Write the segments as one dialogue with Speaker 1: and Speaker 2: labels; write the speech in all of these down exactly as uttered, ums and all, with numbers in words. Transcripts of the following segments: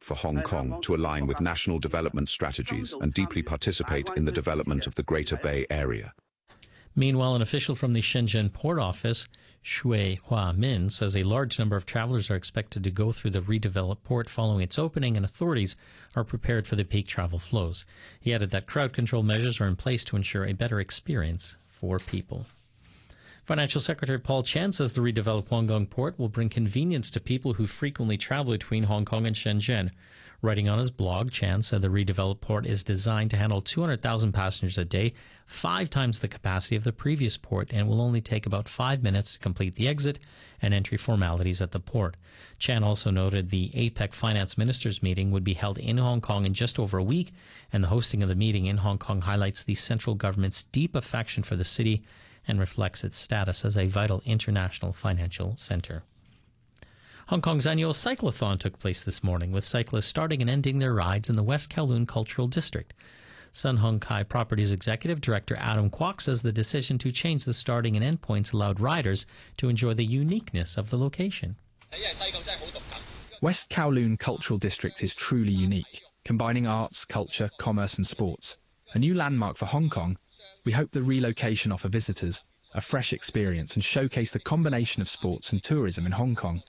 Speaker 1: for Hong Kong to align with national development strategies and deeply participate in the development of the Greater Bay Area.
Speaker 2: Meanwhile, an official from the Shenzhen Port Office, Shui Huamin, says a large number of travelers are expected to go through the redeveloped port following its opening, and authorities are prepared for the peak travel flows. He added that crowd control measures are in place to ensure a better experience for people. Financial Secretary Paul Chan says the redeveloped Guangdong port will bring convenience to people who frequently travel between Hong Kong and Shenzhen. Writing on his blog, Chan said the redeveloped port is designed to handle two hundred thousand passengers a day, five times the capacity of the previous port, and will only take about five minutes to complete the exit and entry formalities at the port. Chan also noted the APEC Finance Ministers meeting would be held in Hong Kong in just over a week, and the hosting of the meeting in Hong Kong highlights the central government's deep affection for the city and reflects its status as a vital international financial centre. Hong Kong's annual cyclothon took place this morning, with cyclists starting and ending their rides in the West Kowloon Cultural District. Sun Hung Kai Properties Executive Director Adam Kwok says the decision to change the starting and end points allowed riders to enjoy the uniqueness of the location.
Speaker 3: West Kowloon Cultural District is truly unique, combining arts, culture, commerce and sports. A new landmark for Hong Kong, we hope the relocation offer visitors a fresh experience and showcase the combination of sports and tourism in Hong Kong.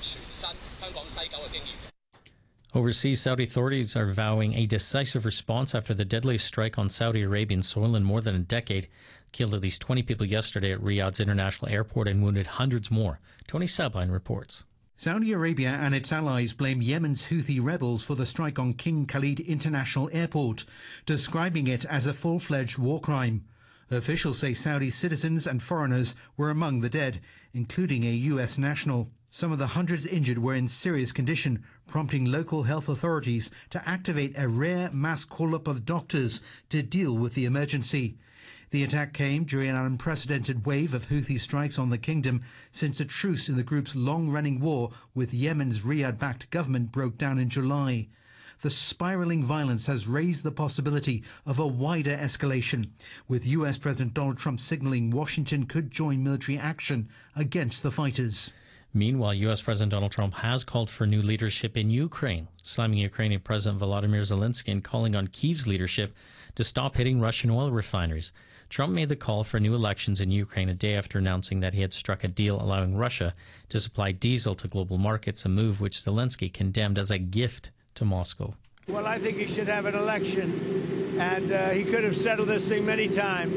Speaker 2: Overseas, Saudi authorities are vowing a decisive response after the deadliest strike on Saudi Arabian soil in more than a decade. Killed at least twenty people yesterday at Riyadh's international airport and wounded hundreds more. Tony Sabine reports.
Speaker 4: Saudi Arabia and its allies blame Yemen's Houthi rebels for the strike on King Khalid International Airport, describing it as a full-fledged war crime. Officials say Saudi citizens and foreigners were among the dead, including a U S national. Some of the hundreds injured were in serious condition, prompting local health authorities to activate a rare mass call-up of doctors to deal with the emergency. The attack came during an unprecedented wave of Houthi strikes on the kingdom since a truce in the group's long-running war with Yemen's Riyadh-backed government broke down in July. The spiralling violence has raised the possibility of a wider escalation, with U S President Donald Trump signaling Washington could join military action against the fighters.
Speaker 2: Meanwhile, U S President Donald Trump has called for new leadership in Ukraine, slamming Ukrainian President Volodymyr Zelensky and calling on Kyiv's leadership to stop hitting Russian oil refineries. Trump made the call for new elections in Ukraine a day after announcing that he had struck a deal allowing Russia to supply diesel to global markets, a move which Zelensky condemned as a gift to Moscow.
Speaker 5: Well, I think he should have an election, and uh, he could have settled this thing many times,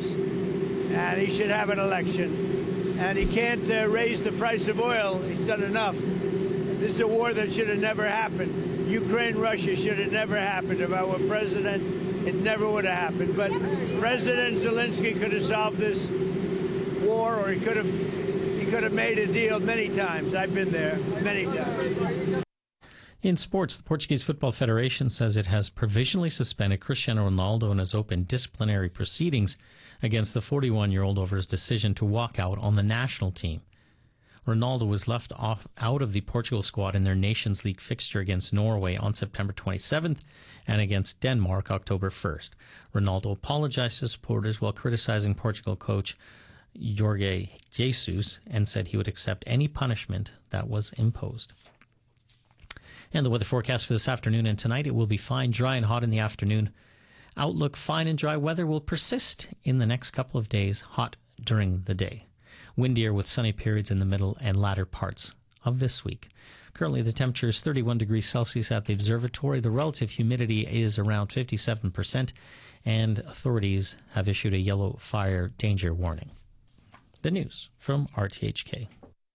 Speaker 5: and he should have an election. And he can't uh, raise the price of oil. He's done enough. This is a war that should have never happened. Ukraine-Russia should have never happened. If I were president, it never would have happened. But President Zelensky could have solved this war, or he could have, he could have made a deal many times. I've been there many times.
Speaker 2: In sports, the Portuguese Football Federation says it has provisionally suspended Cristiano Ronaldo and has opened disciplinary proceedings against the forty-one-year-old over his decision to walk out on the national team. Ronaldo was left off out of the Portugal squad in their Nations League fixture against Norway on September twenty-seventh and against Denmark October first. Ronaldo apologized to supporters while criticizing Portugal coach Jorge Jesus and said he would accept any punishment that was imposed. And the weather forecast for this afternoon and tonight, it will be fine, dry and hot in the afternoon. Outlook, fine and dry weather will persist in the next couple of days, hot during the day. Windier with sunny periods in the middle and latter parts of this week. Currently, the temperature is thirty-one degrees Celsius at the observatory. The relative humidity is around fifty-seven percent, and authorities have issued a yellow fire danger warning. The news from R T H K.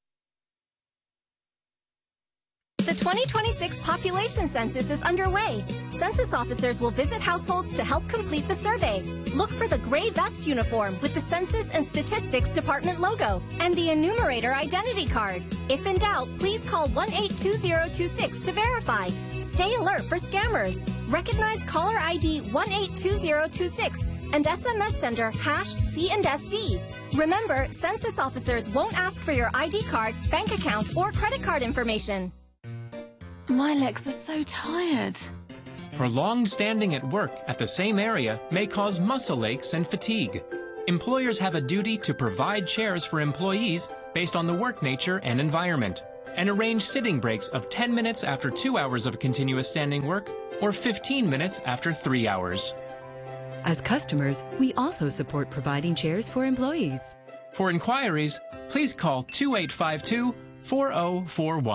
Speaker 6: The twenty twenty-six population census is underway. Census officers will visit households to help complete the survey. Look for the gray vest uniform with the Census and Statistics Department logo and the enumerator identity card. If in doubt, please call one eight two zero two six to verify. Stay alert for scammers. Recognize caller I D one eight two zero two six and S M S sender hash C and S D. Remember, census officers won't ask for your I D card, bank account, or credit card information.
Speaker 7: My legs are so tired.
Speaker 8: Prolonged standing at work at the same area may cause muscle aches and fatigue. Employers have a duty to provide chairs for employees based on the work nature and environment. and arrange sitting breaks of ten minutes after two hours of continuous standing work or fifteen minutes after three hours.
Speaker 9: As customers, we also support providing chairs for employees.
Speaker 8: For inquiries, please call two eight five two, four zero four one.